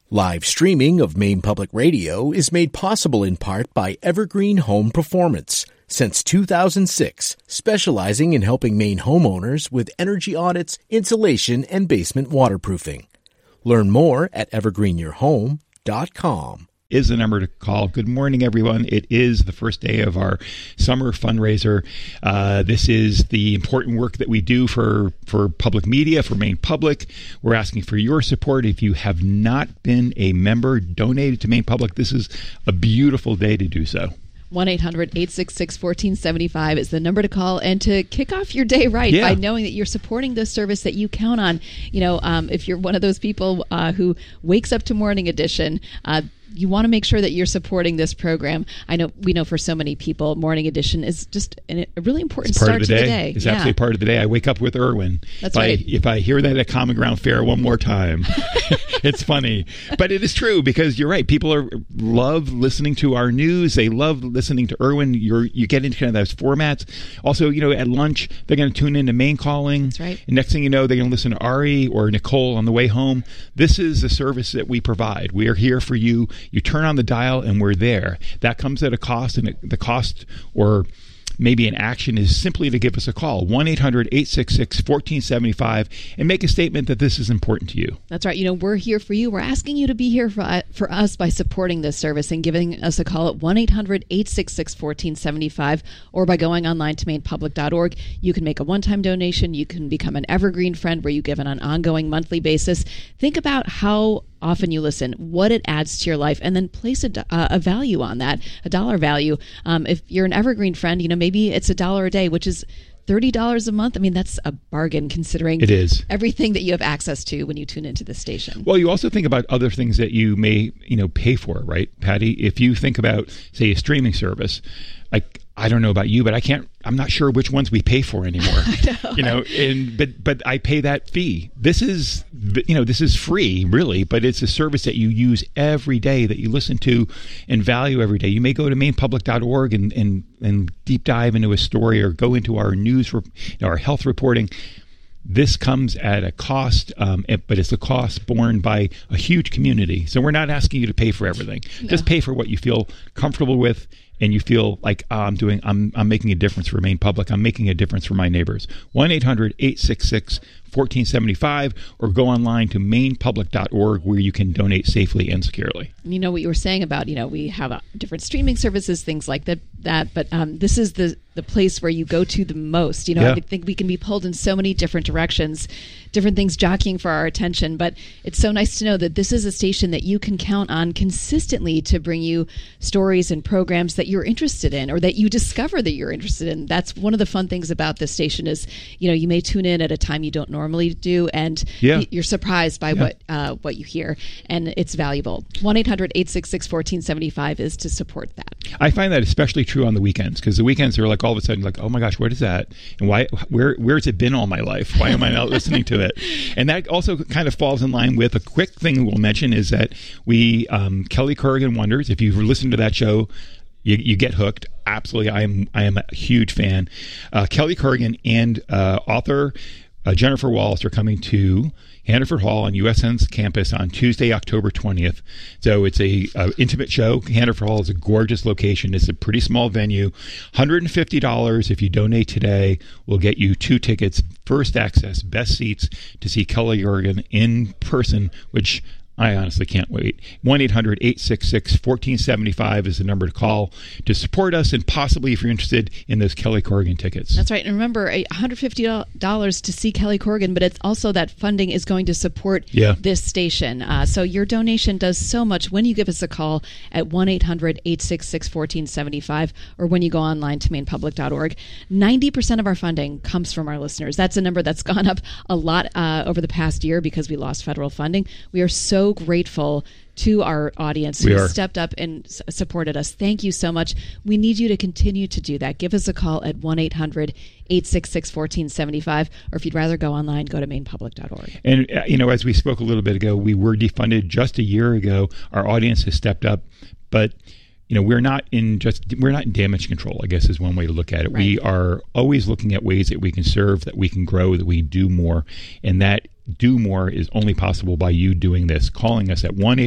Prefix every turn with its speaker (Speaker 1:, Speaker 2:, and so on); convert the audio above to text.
Speaker 1: Live streaming of Maine Public Radio is made possible in part by Evergreen Home Performance. Since 2006, specializing in helping Maine homeowners with energy audits, insulation, and basement waterproofing. Learn more at evergreenyourhome.com.
Speaker 2: Is the number to call. Good morning, everyone. It is the first day of our summer fundraiser. This is the important work that we do for public media, for Maine Public. We're asking for your support. If you have not been a member, donated to Maine Public, this is a beautiful day to do so.
Speaker 3: 1-800-866-1475 is the number to call and to kick off your day right by knowing that you're supporting this service that you count on. You know, if you're one of those people who wakes up to Morning Edition, you want to make sure that you're supporting this program. We know for so many people, Morning Edition is just a really important start to the day.
Speaker 2: It's absolutely part of the day. I wake up with Irwin.
Speaker 3: That's right.
Speaker 2: If I hear that at Common Ground Fair one more time, it's funny. But it is true because you're right. People love listening to our news. They love listening to Irwin. You get into kind of those formats. Also, you know, at lunch, they're going to tune into Maine Calling.
Speaker 3: That's right.
Speaker 2: And next thing you know, they're going to listen to Ari or Nicole on the way home. This is the service that we provide. We are here for you. You turn on the dial and we're there. That comes at a cost, and the cost or maybe an action is simply to give us a call, 1-800-866-1475, and make a statement that this is important to you.
Speaker 3: That's right. You know, we're here for you. We're asking you to be here for us by supporting this service and giving us a call at 1-800-866-1475 or by going online to mainepublic.org. You can make a one-time donation. You can become an Evergreen friend where you give on an ongoing monthly basis. Think about how often you listen, what it adds to your life, and then place a value on that, a dollar value. If you're an Evergreen friend, you know, maybe it's $1 a day, which is $30 a month. I mean, that's a bargain considering
Speaker 2: it is
Speaker 3: everything that you have access to when you tune into the station.
Speaker 2: Well, you also think about other things that you may, pay for, right, Patty? If you think about, say, a streaming service, like, I don't know about you, but I'm not sure which ones we pay for anymore.
Speaker 3: I know.
Speaker 2: But I pay that fee. This is free, really, but it's a service that you use every day, that you listen to and value every day. You may go to mainepublic.org and deep dive into a story or go into our news, our health reporting. This comes at a cost, but it's a cost borne by a huge community. So we're not asking you to pay for everything. No. Just pay for what you feel comfortable with, and you feel like I'm making a difference for Maine Public. I'm making a difference for my neighbors. 1-800-866-1475 or go online to mainepublic.org where you can donate safely and securely.
Speaker 3: You know what you were saying about, we have different streaming services, things like that. But this is the place where you go to the most. I think we can be pulled in so many different directions, different things jockeying for our attention. But it's so nice to know that this is a station that you can count on consistently to bring you stories and programs that you're interested in or that you discover that you're interested in. That's one of the fun things about this station is, you may tune in at a time you don't normally do, and you're surprised by what you hear, and it's valuable. 1-800-866-1475 is to support that.
Speaker 2: I find that especially true on the weekends, because the weekends are like all of a sudden like, oh my gosh, what is that? And where's it been all my life? Why am I not listening to it? And that also kind of falls in line with a quick thing we'll mention is that we, Kelly Corrigan Wonders, if you've listened to that show, you get hooked. Absolutely. I am a huge fan. Kelly Corrigan and author Jennifer Wallace are coming to Hannaford Hall on USN's campus on Tuesday, October 20th. So it's a intimate show. Hannaford Hall is a gorgeous location. It's a pretty small venue. $150 if you donate today will get you 2 tickets, first access, best seats to see Kelly Corrigan in person, which I honestly can't wait. 1-800-866-1475 is the number to call to support us, and possibly if you're interested in those Kelly Corrigan tickets.
Speaker 3: That's right. And remember, $150 to see Kelly Corrigan, but it's also that funding is going to support this station. So your donation does so much when you give us a call at 1-800-866-1475 or when you go online to mainepublic.org. 90% of our funding comes from our listeners. That's a number that's gone up a lot over the past year because we lost federal funding. We are so grateful to our audience who stepped up and supported us. Thank you so much. We need you to continue to do that. Give us a call at 1-800-866-1475, or if you'd rather go online, go to mainepublic.org.
Speaker 2: And, as we spoke a little bit ago, we were defunded just a year ago. Our audience has stepped up, but we're not in damage control, I guess is one way to look at it. Right. We are always looking at ways that we can serve, that we can grow, that we do more, and that do more is only possible by you doing this, calling us at 1-800